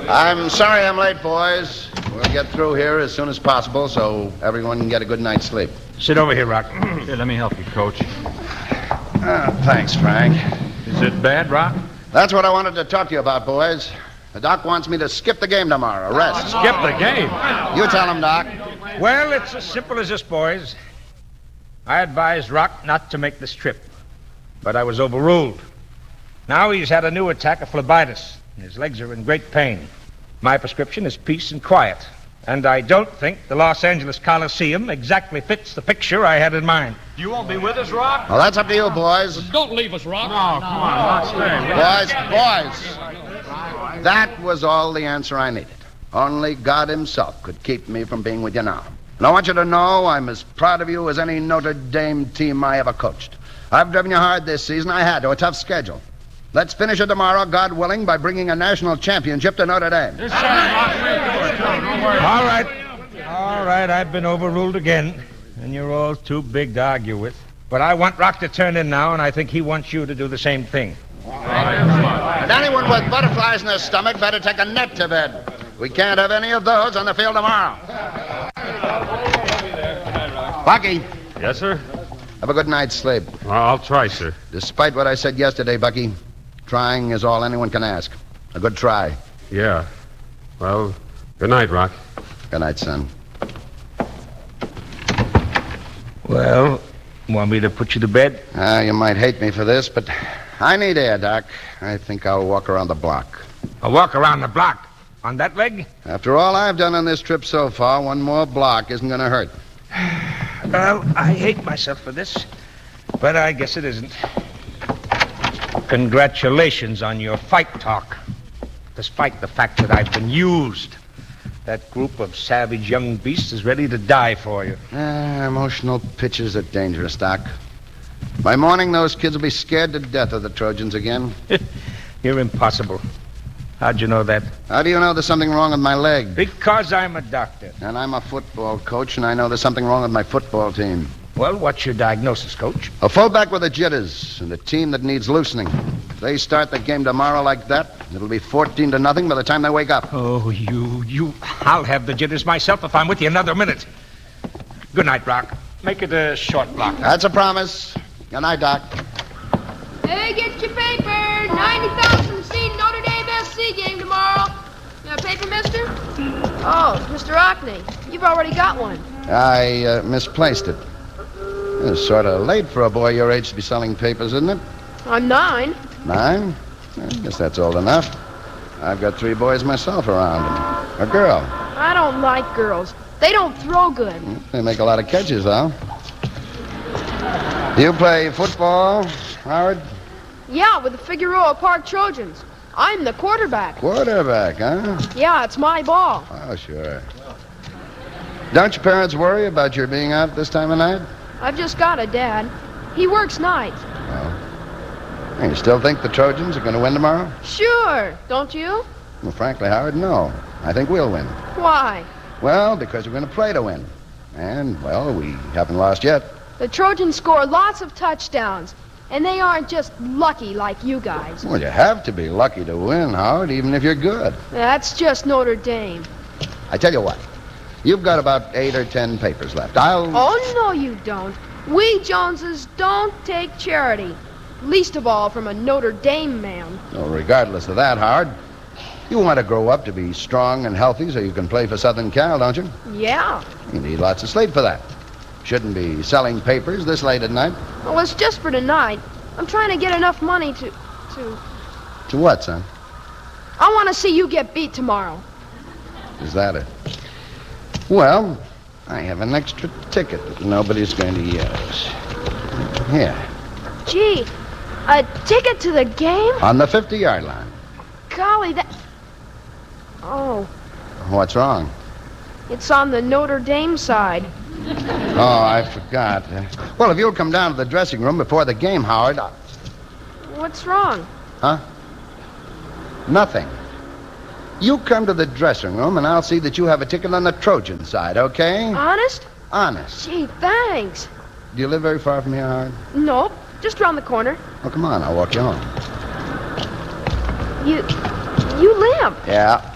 I'm sorry I'm late, boys. We'll get through here as soon as possible so everyone can get a good night's sleep. Sit over here, Rock. Here, let me help you, Coach. Thanks, Frank. Is it bad, Rock? That's what I wanted to talk to you about, boys. The doc wants me to skip the game tomorrow. Rest. Skip the game. You tell him, Doc. Well, it's as simple as this, boys. I advised Rock not to make this trip, but I was overruled. Now he's had a new attack of phlebitis, and his legs are in great pain. My prescription is peace and quiet, and I don't think the Los Angeles Coliseum exactly fits the picture I had in mind. You won't be with us, Rock? Well, that's up to you, boys. Don't leave us, Rock. No, come on, Rock, stay. Boys. That was all the answer I needed. Only God himself could keep me from being with you now. And I want you to know I'm as proud of you as any Notre Dame team I ever coached. I've driven you hard this season. I had to. A tough schedule. Let's finish it tomorrow, God willing, by bringing a national championship to Notre Dame. All right, I've been overruled again, and you're all too big to argue with. But I want Rock to turn in now, and I think he wants you to do the same thing. And anyone with butterflies in their stomach better take a net to bed. We can't have any of those on the field tomorrow. Bucky, Yes, sir? have a good night's sleep. Well, I'll try, sir. Despite what I said yesterday, Bucky, trying is all anyone can ask. A good try. Yeah. Well, good night, Rock. Good night, son. Well, want me to put you to bed? You might hate me for this, but I need air, Doc. I think I'll walk around the block. I'll walk around the block. On that leg? After all I've done on this trip so far, one more block isn't going to hurt. Well, I hate myself for this, but I guess it isn't. Congratulations on your fight talk. Despite the fact that I've been used, that group of savage young beasts is ready to die for you. Emotional pitches are dangerous, Doc. By morning, those kids will be scared to death of the Trojans again. You're impossible. How'd you know that? How do you know there's something wrong with my leg? Because I'm a doctor. And I'm a football coach, and I know there's something wrong with my football team. Well, what's your diagnosis, Coach? A fullback with the jitters and a team that needs loosening. If they start the game tomorrow like that, it'll be 14-0 by the time they wake up. Oh, you. I'll have the jitters myself if I'm with you another minute. Good night, Rock. Make it a short block. That's a promise. Good night, Doc. Hey, get your paper. 90,000 see Notre Dame SC game tomorrow. You got a paper, mister? Oh, it's Mr. Ockney. You've already got one. I misplaced it. It's sort of late for a boy your age to be selling papers, isn't it? I'm 9. 9? I guess that's old enough. I've got 3 boys myself around, and a girl. I don't like girls. They don't throw good. They make a lot of catches, though. You play football, Howard? Yeah, with the Figueroa Park Trojans. I'm the quarterback. Quarterback, huh? Yeah, it's my ball. Oh, sure. Don't your parents worry about your being out this time of night? I've just got a dad. He works nights. Oh. You still think the Trojans are going to win tomorrow? Sure, don't you? Well, frankly, Howard, no. I think we'll win. Why? Well, because we're going to play to win. And, well, we haven't lost yet. The Trojans score lots of touchdowns, and they aren't just lucky like you guys. Well, you have to be lucky to win, Howard, even if you're good. That's just Notre Dame. I tell you what. You've got about 8 or 10 papers left. Oh, no, you don't. We Joneses don't take charity. Least of all from a Notre Dame man. Well, regardless of that, Howard, you want to grow up to be strong and healthy so you can play for Southern Cal, don't you? Yeah. You need lots of sleep for that. Shouldn't be selling papers this late at night. Well, it's just for tonight. I'm trying to get enough money to... To what, son? I want to see you get beat tomorrow. Is that it? Well, I have an extra ticket that nobody's going to use. Here. Gee, a ticket to the game? On the 50-yard line. Golly, that... Oh, What's wrong? it's on the Notre Dame side. Oh, I forgot. Well, if you'll come down to the dressing room before the game, Howard... What's wrong? Huh? Nothing. You come to the dressing room, and I'll see that you have a ticket on the Trojan side, okay? Honest? Honest. Gee, thanks. Do you live very far from here, Howard? Nope, just around the corner. Oh, come on, I'll walk you home. You limp. Yeah.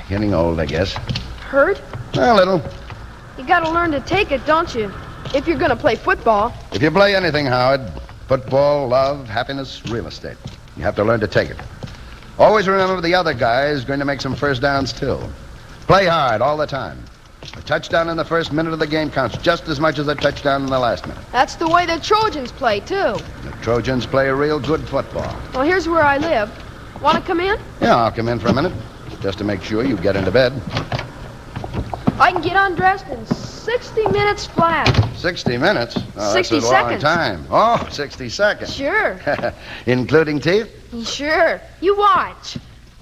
Getting old, I guess. Hurt? A little. You gotta learn to take it, don't you? If you're gonna play football. If you play anything, Howard, football, love, happiness, real estate, you have to learn to take it. Always remember the other guy is going to make some first downs, too. Play hard all the time. A touchdown in the first minute of the game counts just as much as a touchdown in the last minute. That's the way the Trojans play, too. The Trojans play real good football. Well, here's where I live. Want to come in? Yeah, I'll come in for a minute, just to make sure you get into bed. I can get undressed in 60 minutes flat. 60 minutes? Oh, 60 that's a long seconds. time. Oh, 60 seconds. Sure. Including teeth? Sure. You watch.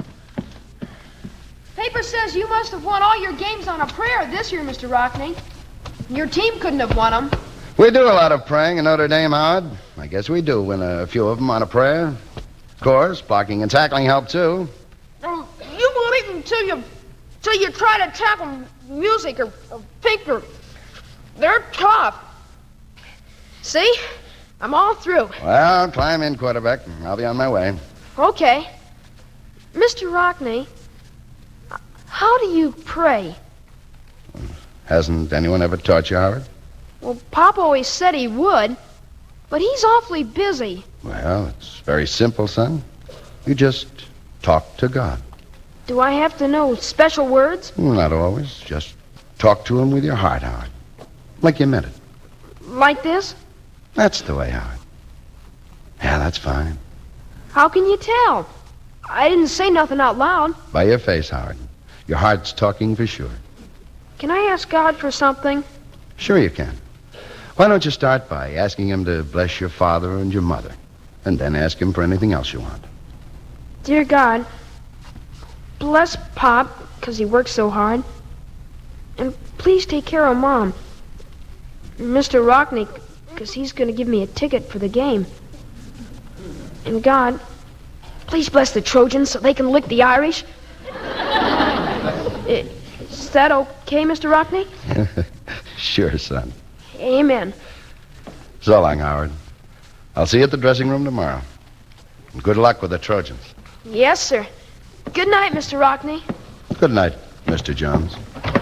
Paper says you must have won all your games on a prayer this year, Mr. Rockney. Your team couldn't have won them. We do a lot of praying in Notre Dame, Howard. I guess we do win a few of them on a prayer. Of course, blocking and tackling help, too. You won't even till you try to tackle music or paper. They're tough. See? I'm all through. Well, climb in, quarterback. I'll be on my way. Okay. Mr. Rockney, how do you pray? Hasn't anyone ever taught you, Howard? Well, Pop always said he would, but he's awfully busy. Well, it's very simple, son. You just talk to God. Do I have to know special words? Not always. Just talk to him with your heart, Howard. Like you meant it. Like this? That's the way, Howard. Yeah, that's fine. How can you tell? I didn't say nothing out loud. By your face, Howard. Your heart's talking for sure. Can I ask God for something? Sure you can. Why don't you start by asking him to bless your father and your mother, and then ask him for anything else you want. Dear God, bless Pop, because he works so hard. And please take care of Mom. Mr. Rockney, because he's going to give me a ticket for the game. And God, please bless the Trojans so they can lick the Irish. Is that okay, Mr. Rockney? Sure, son. Amen. So long, Howard. I'll see you at the dressing room tomorrow. And good luck with the Trojans. Yes, sir. Good night, Mr. Rockney. Good night, Mr. Jones.